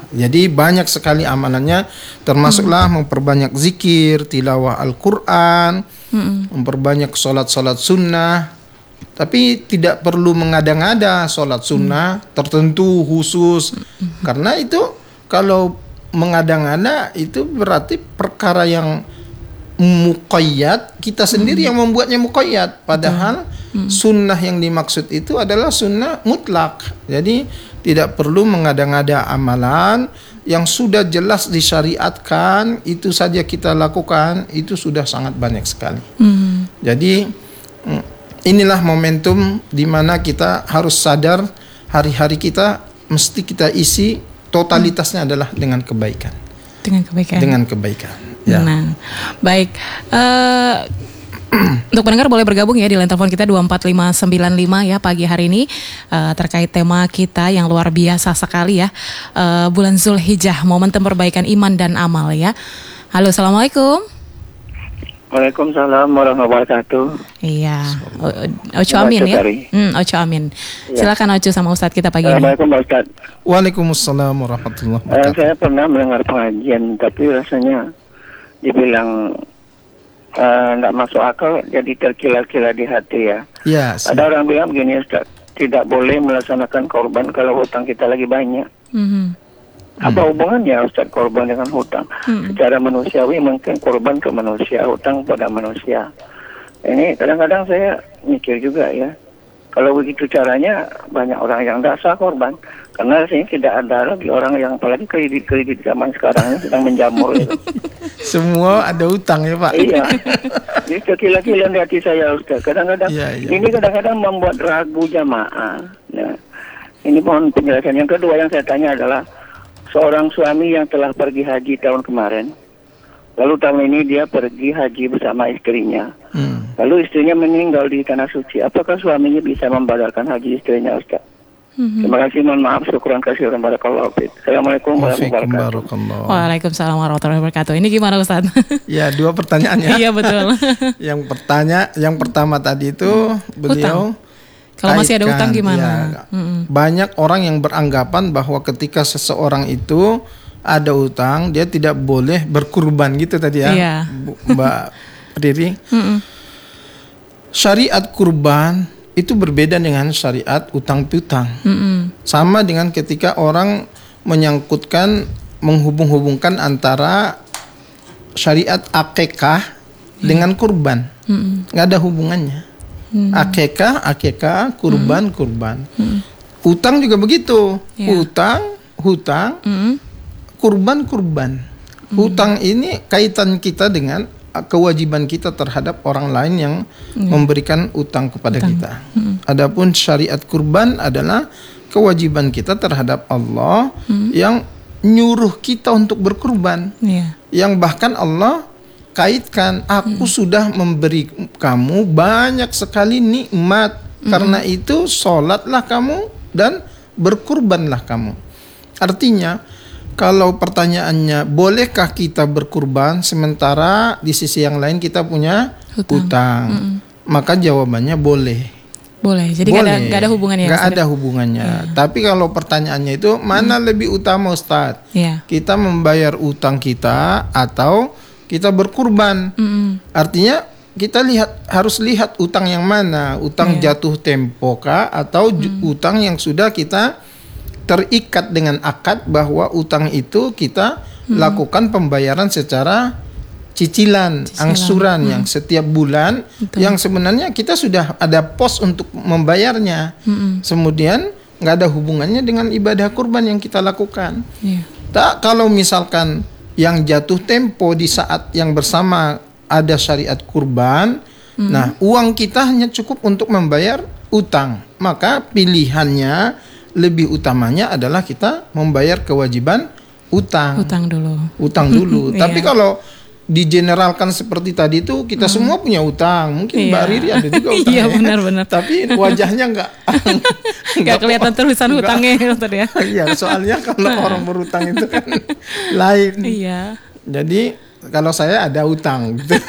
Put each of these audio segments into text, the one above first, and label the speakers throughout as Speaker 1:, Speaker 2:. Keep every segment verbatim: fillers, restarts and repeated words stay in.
Speaker 1: Jadi banyak sekali amalannya, termasuklah hmm. memperbanyak zikir, tilawah Al-Quran, hmm. memperbanyak sholat-sholat sunnah. Tapi tidak perlu mengada-ngada sholat sunnah hmm. tertentu khusus, hmm. karena itu kalau mengada-ngada itu berarti perkara yang muqayyad, kita sendiri hmm. yang membuatnya muqayyad. Padahal hmm. sunnah yang dimaksud itu adalah sunnah mutlak. Jadi tidak perlu mengada-ngada amalan yang sudah jelas disyariatkan, itu saja kita lakukan, itu sudah sangat banyak sekali. Hmm. Jadi inilah momentum di mana kita harus sadar hari-hari kita mesti kita isi totalitasnya hmm. adalah dengan kebaikan. Dengan kebaikan. Dengan kebaikan. Ya.
Speaker 2: Nah, baik. Uh, untuk pendengar boleh bergabung ya di line telepon kita dua empat lima sembilan lima ya pagi hari ini uh, terkait tema kita yang luar biasa sekali ya, uh, bulan Zulhijjah, momentum perbaikan iman dan amal ya. Halo, assalamualaikum.
Speaker 3: Waalaikumsalam warahmatullahi wabarakatuh.
Speaker 2: Iya, Oco Amin ya. Hmm, Oco Amin. Ya. Silakan Oco sama Ustadz kita pagi ini.
Speaker 3: Assalamualaikum Ustaz.
Speaker 1: Waalaikumsalam warahmatullahi wabarakatuh.
Speaker 3: Uh, saya pernah mendengar pengajian, tapi rasanya dibilang tidak uh, masuk akal, jadi terkila-kila di hati ya.
Speaker 1: Ya.
Speaker 3: Ada orang bilang begini Ustaz, tidak boleh melaksanakan korban kalau hutang kita lagi banyak. Mm-hmm. Apa hubungannya Ustaz korban dengan hutang? Hmm. Secara manusiawi mungkin korban ke manusia, hutang pada manusia. Ini kadang-kadang saya mikir juga ya, kalau begitu caranya banyak orang yang tidak sah korban. Karena sini tidak ada lagi orang yang, apalagi kredit-kredit zaman sekarang yang sedang menjamur itu.
Speaker 1: Semua ada hutang ya Pak?
Speaker 3: Iya. Ini kekila-kilaan di hati saya Ustaz. Kadang-kadang ya, ya. Ini kadang-kadang membuat ragu jamaah. Nah, ini mohon penjelasan. Yang kedua yang saya tanya adalah, seorang suami yang telah pergi haji tahun kemarin, lalu tahun ini dia pergi haji bersama istrinya, hmm. lalu istrinya meninggal di tanah suci. Apakah suaminya bisa membatalkan haji istrinya, Ustaz? Hmm. Terima kasih, mohon maaf, syukran kasihan, barakallahu fiik. Assalamualaikum warahmatullahi wabarakatuh.
Speaker 2: Waalaikumsalam warahmatullahi wabarakatuh. Ini gimana Ustaz?
Speaker 1: Ya, dua pertanyaannya.
Speaker 2: Iya betul.
Speaker 1: Yang pertanya, yang pertama tadi itu hmm. beliau.
Speaker 2: Hutang. Kalau masih ada hutang gimana?
Speaker 1: Ya, banyak orang yang beranggapan bahwa ketika seseorang itu ada hutang, dia tidak boleh berkurban gitu tadi ya, iya. Mbak Riri. Syariat kurban itu berbeda dengan syariat utang piutang. Sama dengan ketika orang menyangkutkan, menghubung-hubungkan antara syariat akikah dengan kurban. Nggak ada hubungannya. Hmm. Akikah, akikah, kurban, hmm. kurban. Hmm. Utang juga begitu. Yeah. Utang, hutang, hmm. kurban, kurban. Hmm. Hutang ini kaitan kita dengan kewajiban kita terhadap orang lain yang hmm. memberikan utang kepada utang. kita. Hmm. Adapun syariat kurban adalah kewajiban kita terhadap Allah hmm. yang nyuruh kita untuk berkurban. Yeah. Yang bahkan Allah kaitkan, aku hmm. sudah memberi kamu banyak sekali nikmat, hmm. karena itu sholatlah kamu dan berkurbanlah kamu. Artinya, kalau pertanyaannya bolehkah kita berkurban sementara di sisi yang lain kita punya hutang, hutang. Hmm. Maka jawabannya boleh.
Speaker 2: Boleh, jadi boleh. Gak, ada, gak ada hubungannya.
Speaker 1: Gak ada hubungannya. Yeah. Tapi kalau pertanyaannya itu mana hmm. lebih utama Ustaz? Yeah. Kita membayar utang kita atau kita berkurban. Mm. Artinya kita lihat, harus lihat utang yang mana, utang yeah. jatuh tempo kah atau mm. utang yang sudah kita terikat dengan akad bahwa utang itu kita mm. lakukan pembayaran secara cicilan, cicilan. angsuran mm. yang setiap bulan. Betul. Yang sebenarnya kita sudah ada pos untuk membayarnya. Mm. Kemudian nggak ada hubungannya dengan ibadah kurban yang kita lakukan. Yeah. Tak, kalau misalkan yang jatuh tempo di saat yang bersama ada syariat kurban, hmm. nah uang kita hanya cukup untuk membayar utang. Maka pilihannya lebih utamanya adalah kita membayar kewajiban utang.
Speaker 2: Utang dulu.
Speaker 1: Utang dulu. Tapi kalau digeneralkan seperti tadi itu kita hmm. semua punya utang. Mungkin iya. Mbak Riri ada juga utang.
Speaker 2: Iya benar-benar.
Speaker 1: Tapi wajahnya nggak
Speaker 2: nggak kelihatan tulisan hutangnya ya.
Speaker 1: Iya, soalnya kalau orang berutang itu kan lain.
Speaker 2: Iya.
Speaker 1: Jadi kalau saya ada utang gitu.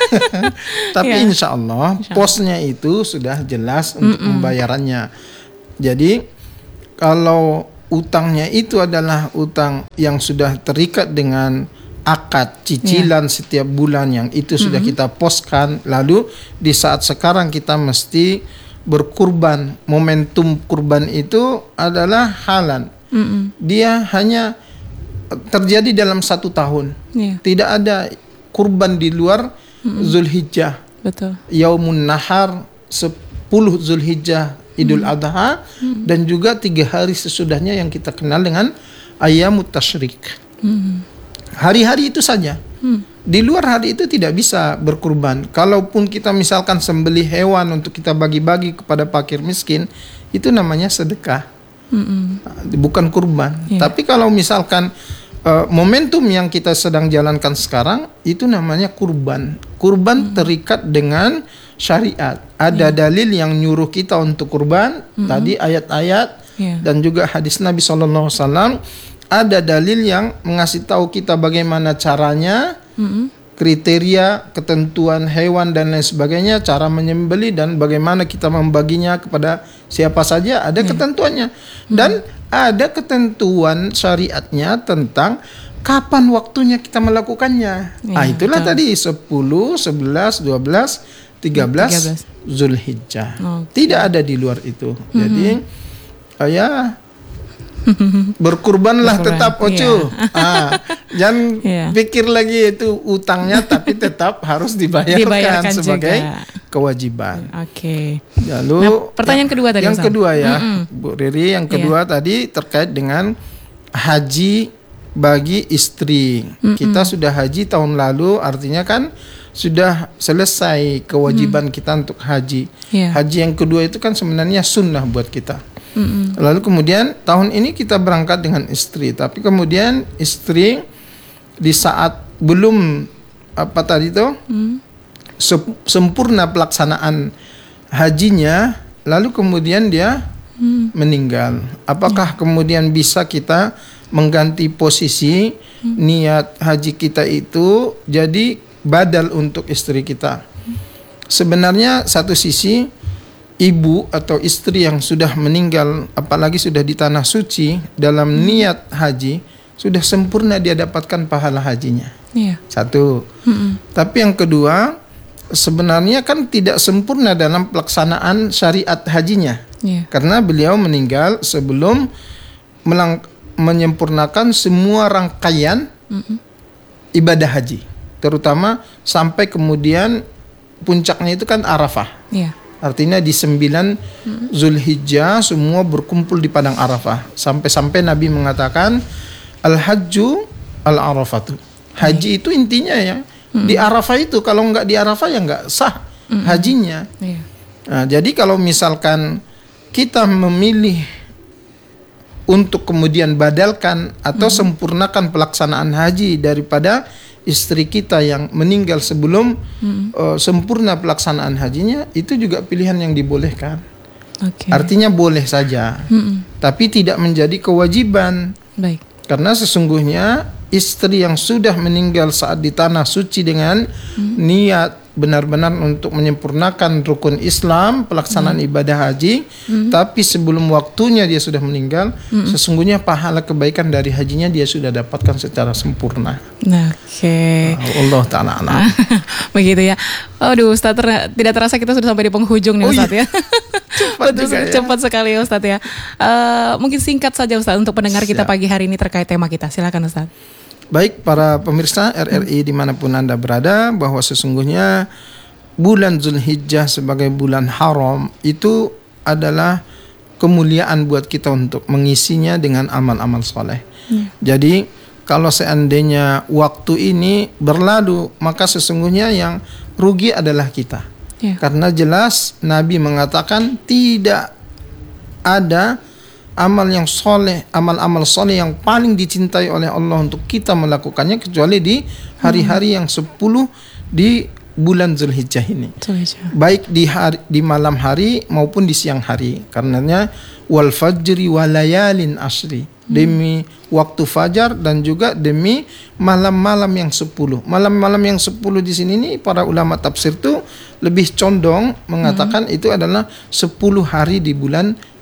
Speaker 1: Tapi yeah. insya Allah posnya itu sudah jelas untuk Mm-mm. pembayarannya. Jadi kalau utangnya itu adalah utang yang sudah terikat dengan akad cicilan yeah. setiap bulan yang itu sudah mm-hmm. kita poskan, lalu di saat sekarang kita mesti berkurban. Momentum kurban itu adalah halan. Mm-hmm. Dia hanya terjadi dalam satu tahun. Yeah. Tidak ada kurban di luar mm-hmm. Zulhijjah. Betul. Yaumun Nahar, sepuluh Zulhijjah, Idul mm-hmm. Adha, mm-hmm. dan juga tiga hari sesudahnya yang kita kenal dengan Ayyamut Tasyrik. Mm-hmm. Hari-hari itu saja. Hmm. Di luar hari itu tidak bisa berkurban. Kalaupun kita misalkan sembelih hewan untuk kita bagi-bagi kepada fakir miskin, itu namanya sedekah. Hmm. Bukan kurban. Yeah. Tapi kalau misalkan uh, momentum yang kita sedang jalankan sekarang, itu namanya kurban. Kurban hmm. terikat dengan syariat. Ada yeah. dalil yang nyuruh kita untuk kurban. Hmm. Tadi ayat-ayat yeah. dan juga hadis Nabi shallallahu alaihi wasallam. Ada dalil yang mengasih tahu kita bagaimana caranya, mm-hmm. kriteria, ketentuan hewan dan lain sebagainya, cara menyembelih dan bagaimana kita membaginya kepada siapa saja, ada yeah. ketentuannya. Dan mm-hmm. ada ketentuan syariatnya tentang kapan waktunya kita melakukannya. Yeah, ah itulah betul. Tadi sepuluh, sebelas, dua belas, tiga belas Zulhijjah. Okay. Tidak ada di luar itu. Mm-hmm. Jadi uh, ya berkurbanlah Berkurban. tetap Ocu. Yeah. Ah, jangan yeah. pikir lagi itu utangnya, tapi tetap harus dibayarkan, dibayarkan sebagai juga. kewajiban. Oke. Okay. Lalu nah, pertanyaan yang, kedua tadi. Yang Ustaz. kedua ya, mm-hmm. Bu Riri, yang kedua yeah. tadi terkait dengan haji bagi istri. Mm-hmm. Kita sudah haji tahun lalu, artinya kan sudah selesai kewajiban mm. kita untuk haji. Yeah. Haji yang kedua itu kan sebenarnya sunnah buat kita. Mm-hmm. Lalu kemudian tahun ini kita berangkat dengan istri, tapi kemudian istri di saat belum apa tadi itu mm. sempurna pelaksanaan hajinya, lalu kemudian dia mm. meninggal. Apakah mm. kemudian bisa kita mengganti posisi mm. niat haji kita itu jadi badal untuk istri kita? Mm. Sebenarnya satu sisi ibu atau istri yang sudah meninggal, apalagi sudah di tanah suci dalam hmm. niat haji, sudah sempurna dia dapatkan pahala hajinya. Yeah. Satu. Hmm. Tapi yang kedua, sebenarnya kan tidak sempurna dalam pelaksanaan syariat hajinya. Yeah. Karena beliau meninggal sebelum melang- menyempurnakan semua rangkaian hmm. ibadah haji. Terutama sampai kemudian puncaknya itu kan Arafah. Yeah. Artinya di sembilan hmm. Zulhijjah semua berkumpul di padang Arafah. Sampai-sampai Nabi mengatakan al-hajju al-arafatu. Haji hmm. itu intinya ya hmm. di Arafah itu. Kalau nggak di Arafah ya nggak sah hmm. hajinya. Yeah. Nah, jadi kalau misalkan kita memilih untuk kemudian badalkan atau hmm. sempurnakan pelaksanaan haji daripada istri kita yang meninggal sebelum hmm. uh, sempurna pelaksanaan hajinya, itu juga pilihan yang dibolehkan. Okay. Artinya boleh saja, hmm. tapi tidak menjadi kewajiban. Baik. Karena sesungguhnya istri yang sudah meninggal saat di tanah suci dengan hmm. niat benar-benar untuk menyempurnakan rukun Islam, pelaksanaan hmm. ibadah haji, hmm. tapi sebelum waktunya dia sudah meninggal, hmm. sesungguhnya pahala kebaikan dari hajinya dia sudah dapatkan secara sempurna. Oke. Okay. Allah Ta'ala alam.
Speaker 2: Begitu ya. Aduh Ustaz, ter- tidak terasa kita sudah sampai di penghujung nih oh, Ustaz iya. ya. Cepat, Betul, ya. cepat sekali ya Ustaz ya. Uh, mungkin singkat saja Ustaz untuk pendengar Siap. kita pagi hari ini terkait tema kita. Silakan Ustaz.
Speaker 1: Baik para pemirsa R R I dimanapun Anda berada, bahwa sesungguhnya bulan Zulhijjah sebagai bulan haram itu adalah kemuliaan buat kita untuk mengisinya dengan amal-amal soleh. Hmm. Jadi kalau seandainya waktu ini berlalu, maka sesungguhnya yang rugi adalah kita. Yeah. Karena jelas Nabi mengatakan tidak ada amal yang soleh, amal-amal soleh yang paling dicintai oleh Allah untuk kita melakukannya kecuali di hari-hari yang sepuluh di bulan Zulhijjah ini. Zulhijjah. Baik di hari, di malam hari maupun di siang hari. Karenanya wal fajri walayalin asri. Demi waktu fajar dan juga demi malam-malam yang sepuluh. Malam-malam yang sepuluh di sini nih para ulama tafsir tuh lebih condong mengatakan hmm. itu adalah sepuluh hari di bulan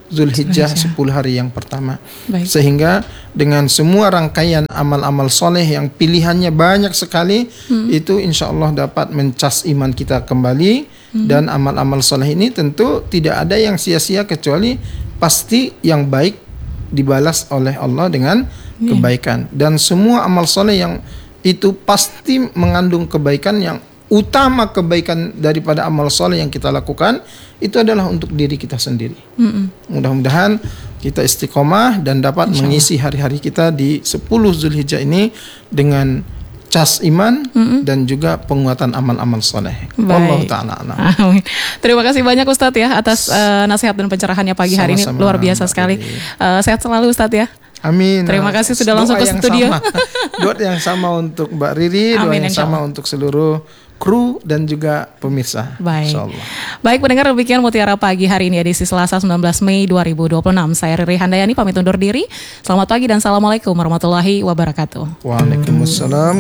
Speaker 1: Zulhijjah sepuluh hari yang pertama.
Speaker 2: Baik.
Speaker 1: Sehingga dengan semua rangkaian amal-amal soleh yang pilihannya banyak sekali, hmm. itu insya Allah dapat mencas iman kita kembali. Hmm. Dan amal-amal soleh ini tentu tidak ada yang sia-sia, kecuali pasti yang baik dibalas oleh Allah dengan yeah. kebaikan. Dan semua amal soleh yang itu pasti mengandung kebaikan. Yang utama kebaikan daripada amal soleh yang kita lakukan itu adalah untuk diri kita sendiri. Mm-mm. Mudah-mudahan kita istiqomah dan dapat mengisi hari-hari kita di sepuluh Zulhijjah ini dengan cas iman Mm-mm. dan juga penguatan amal-amal soleh. Wallahu ta'ala a'lam.
Speaker 2: Amin. Terima kasih banyak Ustadz ya atas uh, nasihat dan pencerahannya pagi hari
Speaker 1: Sama-sama,
Speaker 2: ini, luar biasa sekali. Uh, sehat selalu Ustadz ya.
Speaker 1: Amin.
Speaker 2: Terima kasih sudah
Speaker 1: Doa
Speaker 2: langsung ke studio.
Speaker 1: Sama. Doa yang sama untuk Mbak Riri, doa
Speaker 2: Amin,
Speaker 1: yang sama untuk seluruh kru dan juga pemirsa.
Speaker 2: Baik.
Speaker 1: Insyaallah.
Speaker 2: Baik pendengar, demikian Mutiara Pagi hari ini edisi Selasa sembilan belas Mei dua ribu dua puluh enam. Saya Riri Handayani pamit undur diri. Selamat pagi dan assalamualaikum warahmatullahi wabarakatuh.
Speaker 1: Waalaikumsalam.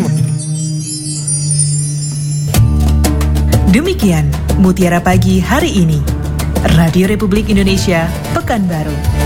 Speaker 4: Demikian Mutiara Pagi hari ini. Radio Republik Indonesia, Pekanbaru.